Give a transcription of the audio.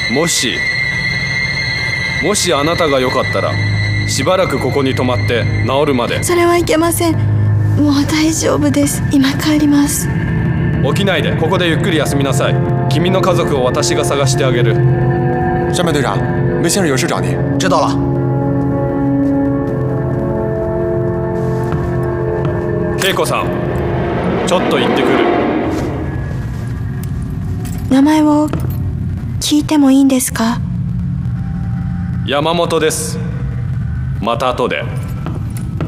もしあなたがよかったらしばらくここに泊まって治るまで。 それはいけません。もう大丈夫です。今帰ります。 起きないでここでゆっくり休みなさい。君の家族を私が探してあげる。 山本队长，梅先生有事找您。 知道了。 恵子さん、ちょっと行ってくる。 名前を聞いてもいいんですか？ 山本です。また後で。